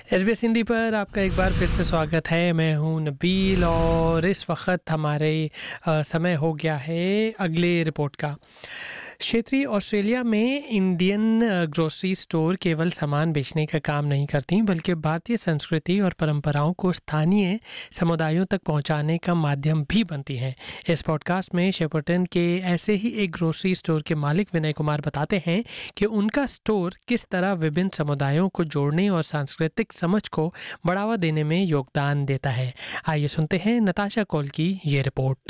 SBS Hindi पर आपका एक बार फिर से स्वागत है। मैं हूं नबील और इस वक्त हमारे समय हो गया है अगले रिपोर्ट का। क्षेत्रीय ऑस्ट्रेलिया में इंडियन ग्रोसरी स्टोर केवल सामान बेचने का काम नहीं करती बल्कि भारतीय संस्कृति और परंपराओं को स्थानीय समुदायों तक पहुंचाने का माध्यम भी बनती हैं। इस पॉडकास्ट में शेपर्टन के ऐसे ही एक ग्रोसरी स्टोर के मालिक विनय कुमार बताते हैं कि उनका स्टोर किस तरह विभिन्न समुदायों को जोड़ने और सांस्कृतिक समझ को बढ़ावा देने में योगदान देता है। आइए सुनते हैं नताशा कौल की ये रिपोर्ट।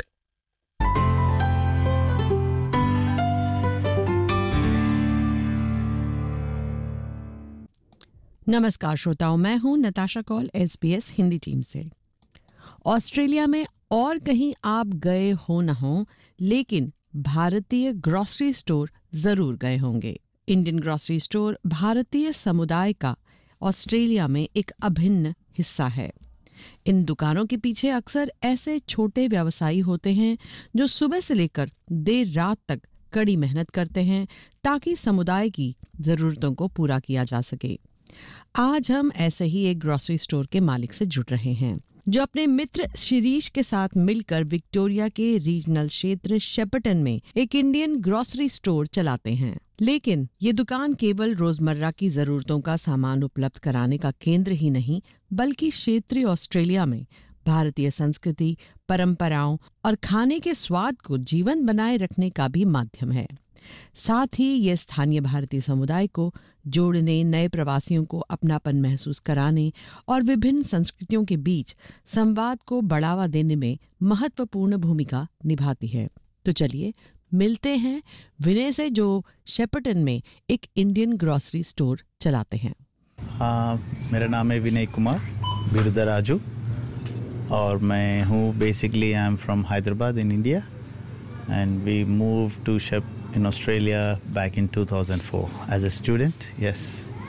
नमस्कार श्रोताओं, मैं हूं नताशा कौल SBS हिंदी टीम से। ऑस्ट्रेलिया में और कहीं आप गए हो न हो, लेकिन भारतीय ग्रोसरी स्टोर जरूर गए होंगे। इंडियन ग्रोसरी स्टोर भारतीय समुदाय का ऑस्ट्रेलिया में एक अभिन्न हिस्सा है। इन दुकानों के पीछे अक्सर ऐसे छोटे व्यवसायी होते हैं जो सुबह से लेकर देर रात तक कड़ी मेहनत करते हैं ताकि समुदाय की जरूरतों को पूरा किया जा सके। आज हम ऐसे ही एक ग्रोसरी स्टोर के मालिक से जुड़ रहे हैं जो अपने मित्र शिरीष के साथ मिलकर विक्टोरिया के रीजनल क्षेत्र शेपर्टन में एक इंडियन ग्रोसरी स्टोर चलाते हैं। लेकिन ये दुकान केवल रोजमर्रा की जरूरतों का सामान उपलब्ध कराने का केंद्र ही नहीं, बल्कि क्षेत्रीय ऑस्ट्रेलिया में भारतीय संस्कृति, परंपराओं और खाने के स्वाद को जीवंत बनाए रखने का भी माध्यम है। साथ ही ये स्थानीय भारतीय समुदाय को जोड़ने, नए प्रवासियों को अपनापन महसूस कराने और विभिन्न संस्कृतियों के बीच संवाद को बढ़ावा देने में महत्वपूर्ण भूमिका निभाती है। तो चलिए मिलते हैं विनय से जो शेपर्टन में एक इंडियन ग्रोसरी स्टोर चलाते हैं। मेरा नाम है विनय कुमार बिरुदराजू और मैं हूँ basically I am from Hyderabad in India and we move to in Australia back in 2004 as a student. Yes.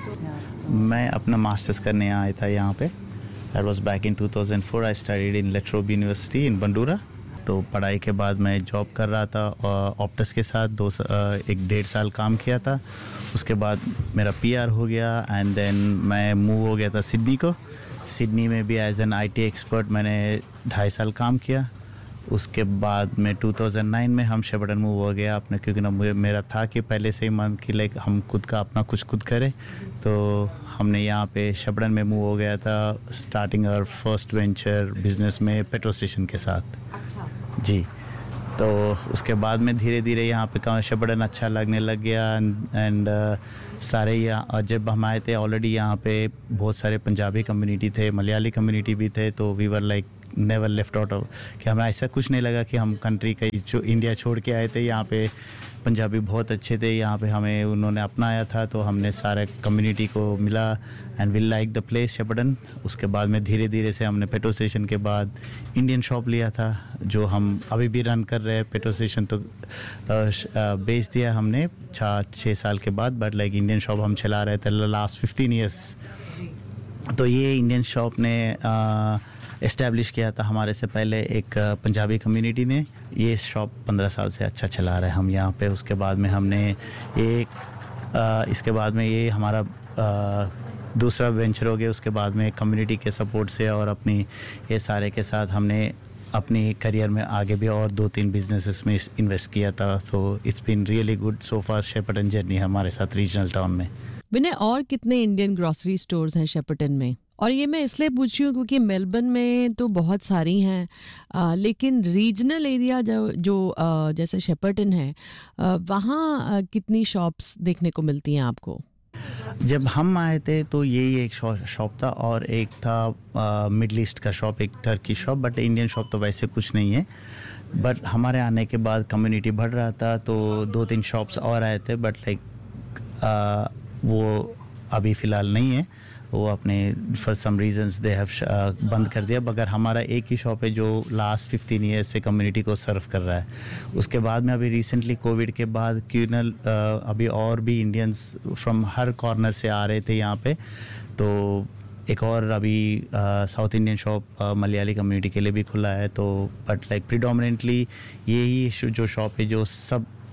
मैं अपना मास्टर्स करने आया था यहाँ पे. That was back in 2004. I studied in La Trobe University in Bandura. तो पढ़ाई के बाद मैं जॉब कर रहा था और ऑप्टस के साथ 1.5 साल काम किया था. उसके बाद मेरा PR हो गया एंड देन मैं मूव हो गया था सिडनी को. सिडनी में भी एज एन IT एक्सपर्ट मैंने 2.5 साल काम किया. उसके बाद में 2009 में हम शेपर्टन मूव हो गया अपने, क्योंकि ना मेरा था कि पहले से ही मन कि लाइक हम खुद का अपना कुछ खुद करें. तो हमने यहाँ पे शेपर्टन में मूव हो गया था starting our first venture business में पेट्रोल स्टेशन के साथ. अच्छा जी. तो उसके बाद में धीरे धीरे यहाँ पे शेपर्टन अच्छा लगने लग गया एंड सारे यहाँ जब हम आए थे ऑलरेडी यहाँ पे बहुत सारे पंजाबी कम्युनिटी थे, मलयाली कम्युनिटी भी थे. तो we were like never left out of कि हमें ऐसा कुछ नहीं लगा कि हम कंट्री कहीं इंडिया छोड़ के आए थे. यहाँ पे पंजाबी बहुत अच्छे थे, यहाँ पे हमें उन्होंने अपनाया था. तो हमने सारे कम्युनिटी को मिला and we like the place शेपर्टन. उसके बाद में धीरे धीरे से हमने पेट्रोल स्टेशन के बाद इंडियन शॉप लिया था जो हम अभी भी रन कर रहे हैं. पेट्रोल स्टेशन तो बेच दिया हमने 6 साल के बाद, बट लाइक इंडियन शॉप हम चला रहे थे लास्ट 15 ईयर्स. तो ये इंडियन शॉप ने इस्टेब्लिश किया था हमारे से पहले एक पंजाबी कम्युनिटी ने. ये शॉप 15 साल से अच्छा चला रहे हैं हम यहाँ पे. उसके बाद में हमने इसके बाद में ये हमारा दूसरा वेंचर हो गया. उसके बाद में कम्युनिटी के सपोर्ट से और अपनी ये सारे के साथ हमने अपनी करियर में आगे भी और 2-3 बिजनेसेस में इन्वेस्ट किया था. So it's been really good so far शेपर्टन journey हमारे साथ रीजनल टाउन में. विनय, और कितने इंडियन ग्रोसरी स्टोर्स हैं शेपर्टन में? और ये मैं इसलिए पूछ रही हूँ क्योंकि मेलबर्न में तो बहुत सारी हैं, लेकिन रीजनल एरिया जो जैसे शेपर्टन है, वहाँ कितनी शॉप्स देखने को मिलती हैं आपको? जब हम आए थे तो यही एक शॉप था और एक था मिडल ईस्ट का शॉप, एक Turkey shop. But Indian shop तो वैसे कुछ नहीं है. बट हमारे आने के बाद कम्युनिटी बढ़ रहा था तो 2-3 शॉप्स और आए थे. बट लाइक वो अभी फ़िलहाल नहीं है. वो अपने for some reasons they have बंद कर दिया. मगर हमारा एक ही शॉप है जो लास्ट 15 ईयर्स से कम्युनिटी को सर्व कर रहा है. उसके बाद में अभी रिसेंटली कोविड के बाद क्यों अभी और भी इंडियंस फ्रॉम हर कॉर्नर से आ रहे थे यहाँ पे. तो एक और अभी south Indian shop Malayali community के लिए भी खुला है. तो बट लाइक प्रिडोमिनेंटली यही जो शॉप है जो सब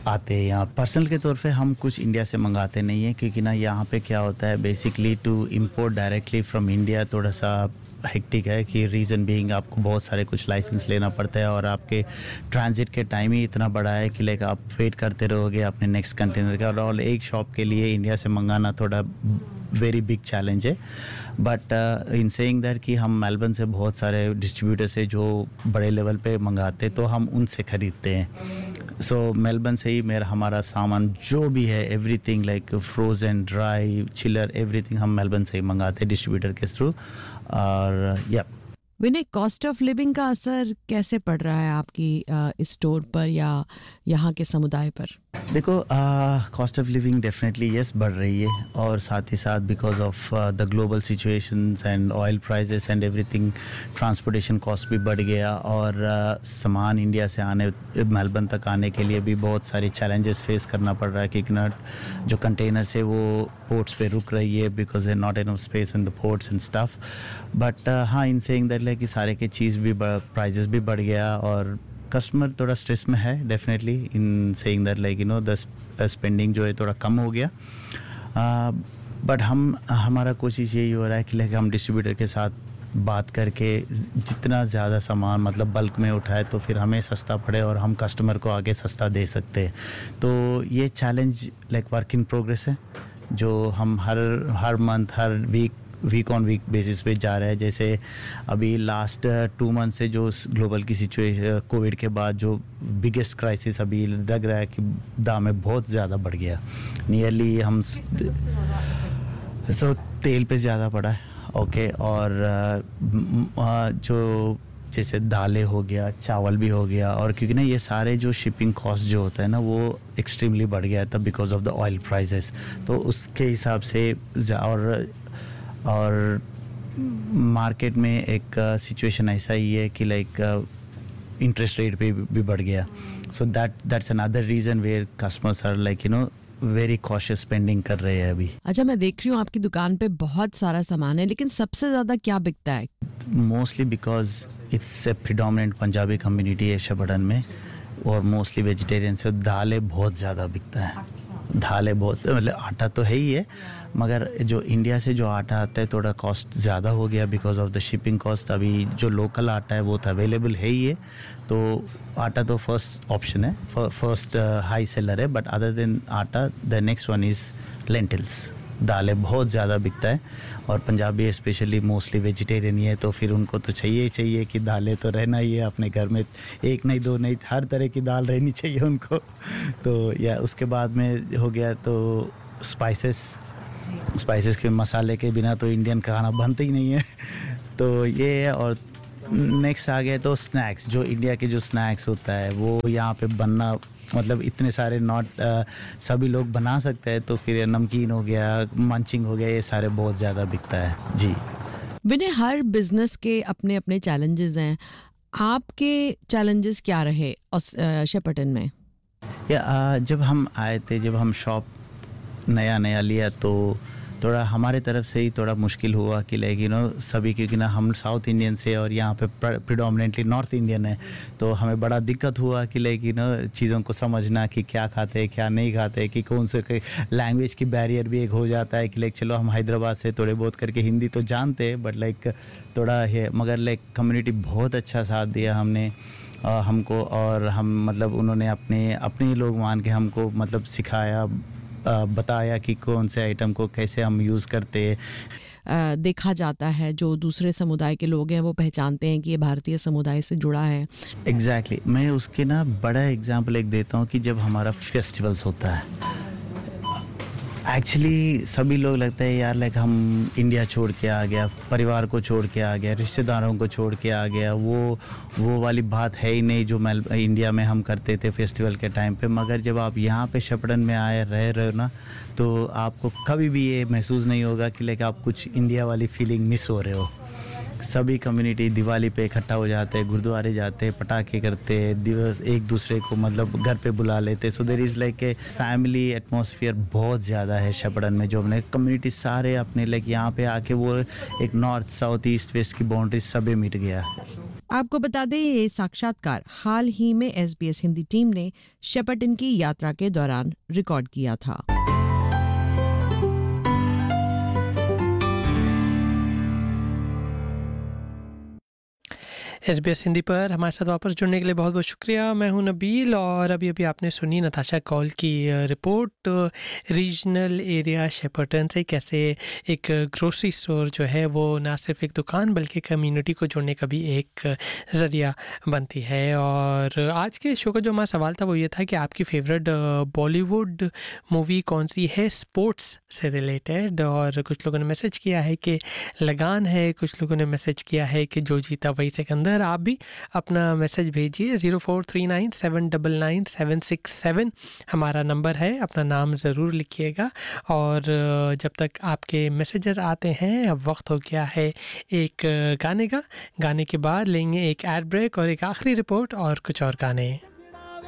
आते हैं यहाँ। पर्सनल के तौर पे हम कुछ इंडिया से मंगाते नहीं हैं, क्योंकि ना यहाँ पे क्या होता है basically to import directly from India थोड़ा सा हेक्टिक है, कि रीज़न बीइंग आपको बहुत सारे कुछ लाइसेंस लेना पड़ता है और आपके ट्रांजिट के टाइम ही इतना बड़ा है कि लाइक आप वेट करते रहोगे अपने नेक्स्ट कंटेनर का, और एक शॉप के लिए इंडिया से मंगाना थोड़ा वेरी बिग चैलेंज है। बट इन सेइंग दैट कि हम मेलबर्न से बहुत सारे डिस्ट्रीब्यूटर से जो बड़े लेवल पे मंगाते तो हम उनसे ख़रीदते हैं। सो मेलबर्न से ही हमारा सामान जो भी है everything like frozen, dry, chiller, everything हम मेलबर्न से ही मंगाते हैं डिस्ट्रीब्यूटर के थ्रू। और या विनय, कॉस्ट ऑफ लिविंग का असर कैसे पड़ रहा है आपकी स्टोर पर या यहाँ के समुदाय पर? देखो, cost of living definitely yes बढ़ रही है, और साथ ही साथ because of the global situations and oil prices and everything, transportation cost भी बढ़ गया, और सामान इंडिया से आने मेलबर्न तक आने के लिए भी बहुत सारे चैलेंजेस फेस करना पड़ रहा है, क्योंकि ना जो कंटेनर्स है वो पोर्ट्स पे रुक रही है because they not enough space in the ports and stuff. But हाँ, इन सेइंग दैट कि सारे के चीज़ भी प्राइजेस भी बढ़ गया, और कस्टमर थोड़ा स्ट्रेस में है definitely in saying that like the spending जो है थोड़ा कम हो गया। बट हमारा कोशिश यही हो रहा है कि लाइक हम डिस्ट्रीब्यूटर के साथ बात करके जितना ज़्यादा सामान मतलब बल्क में उठाए तो फिर हमें सस्ता पड़े और हम कस्टमर को आगे सस्ता दे सकते हैं। तो ये challenge like work in progress है, जो हम हर month, her week on week basis पे जा रहे हैं। जैसे अभी लास्ट 2 मंथ से जो ग्लोबल की सिचुएशन, कोविड के बाद जो बिगेस्ट क्राइसिस अभी लग रहा है कि दाम में बहुत ज़्यादा बढ़ गया। नियरली हम तेल पे ज़्यादा पड़ा है, ओके, और जो जैसे दालें हो गया, चावल भी हो गया, और क्योंकि ना ये सारे जो शिपिंग कॉस्ट जो होता है ना वो एक्सट्रीमली बढ़ गया था because of the oil prices. तो उसके हिसाब से और मार्केट में एक सिचुएशन ऐसा ही है कि लाइक इंटरेस्ट रेट पे भी बढ़ गया। So that's another reason where customers are like very cautious spending कर रहे हैं अभी। अच्छा, मैं देख रही हूँ आपकी दुकान पे बहुत सारा सामान है, लेकिन सबसे ज़्यादा क्या बिकता है? Mostly because it's a predominant Punjabi community है शपड़न में, और मोस्टली वेजिटेरियन से दालें बहुत ज़्यादा बिकता है। दालें बहुत, मतलब आटा तो है ही है, मगर जो इंडिया से जो आटा आता है थोड़ा कॉस्ट ज़्यादा हो गया because of the shipping cost. अभी जो लोकल आटा है वो तो अवेलेबल है ही है, तो आटा तो फर्स्ट ऑप्शन है, फर्स्ट हाई सेलर है। बट अदर देन आटा the next one is lentils. दालें बहुत ज़्यादा बिकता है, और पंजाबी स्पेशली मोस्टली वेजिटेरियन ही है, तो फिर उनको तो चाहिए ही चाहिए कि दालें तो रहना ही है अपने घर में, एक नहीं दो नहीं, हर तरह की दाल रहनी चाहिए उनको। तो या उसके बाद में हो गया तो स्पाइसेस के मसाले के बिना तो इंडियन खाना बनता ही नहीं है। तो ये है, और नेक्स्ट आ गया तो स्नैक्स, जो इंडिया के जो स्नैक्स होता है वो यहाँ पे बनना, मतलब इतने सारे सभी लोग बना सकते हैं, तो फिर नमकीन हो गया, मंचिंग हो गया, ये सारे बहुत ज़्यादा बिकता है जी। विनय, हर बिजनेस के अपने अपने चैलेंजेस हैं, आपके चैलेंजेस क्या रहे शेपर्टन में? जब हम आए थे, जब हम शॉप नया लिया तो थोड़ा हमारे तरफ से ही थोड़ा मुश्किल हुआ कि लाइक सभी, क्योंकि ना हम साउथ इंडियन से और यहाँ पे प्रिडोमिनेटली नॉर्थ इंडियन है, तो हमें बड़ा दिक्कत हुआ कि लाइक चीज़ों को समझना कि क्या खाते हैं क्या नहीं खाते, कि कौन से लैंग्वेज की बैरियर भी एक हो जाता है कि लाइक चलो हम हैदराबाद से थोड़े बहुत करके हिंदी तो जानते हैं, बट लाइक थोड़ा है, मगर लाइक कम्युनिटी बहुत अच्छा साथ दिया हमको, और हम मतलब उन्होंने अपने लोग मान के हमको मतलब सिखाया, बताया कि कौन से आइटम को कैसे हम यूज़ करते हैं। देखा जाता है जो दूसरे समुदाय के लोग हैं वो पहचानते हैं कि ये भारतीय समुदाय से जुड़ा है। एग्जैक्टली मैं उसके ना बड़ा एग्जांपल एक देता हूँ कि जब हमारा फेस्टिवल्स होता है, एक्चुअली सभी लोग लगता है यार लाइक हम इंडिया छोड़ के आ गया, परिवार को छोड़ के आ गया, रिश्तेदारों को छोड़ के आ गया, वो वाली बात है ही नहीं जो इंडिया में हम करते थे फेस्टिवल के टाइम पे। मगर जब आप यहाँ पे शपड़न में आए रह रहे हो ना, तो आपको कभी भी ये महसूस नहीं होगा कि लाइक आप कुछ इंडिया वाली फीलिंग मिस हो रहे हो। सभी कम्युनिटी दिवाली पे इकट्ठा हो जाते हैं, गुरुद्वारे जाते हैं, पटाखे करते हैं, दिवस एक दूसरे को मतलब घर पे बुला लेते। So there is like a family atmosphere बहुत ज़्यादा है शपड़न में, जो हमने कम्युनिटी सारे अपने लाइक यहाँ पे आके वो एक नॉर्थ साउथ ईस्ट वेस्ट की बाउंड्री सबे मिट गया। आपको बता दें ये साक्षात्कार हाल ही में SBS हिंदी टीम ने शेपर्टन की यात्रा के दौरान रिकॉर्ड किया था। SBS हिंदी पर हमारे साथ वापस जुड़ने के लिए बहुत बहुत शुक्रिया। मैं हूं नबील और अभी अभी आपने सुनी नताशा कॉल की रिपोर्ट रीजनल एरिया शेपर्टन से कैसे एक ग्रोसरी स्टोर जो है वो ना सिर्फ एक दुकान बल्कि कम्युनिटी को जोड़ने का भी एक ज़रिया बनती है। और आज के शो का जो हमारा सवाल था वो ये था कि आपकी फेवरेट बॉलीवुड मूवी कौन सी है स्पोर्ट्स से रिलेटेड। और कुछ लोगों ने मैसेज किया है कि लगान है, कुछ लोगों ने मैसेज किया है कि जो जीता वही सिकंदर। आप भी अपना मैसेज भेजिए 0439799767 हमारा नंबर है, अपना नाम ज़रूर लिखिएगा। और जब तक आपके मैसेजेस आते हैं अब वक्त हो गया है एक गाने का। गाने के बाद लेंगे एक एड ब्रेक और एक आखिरी रिपोर्ट और कुछ और गाने।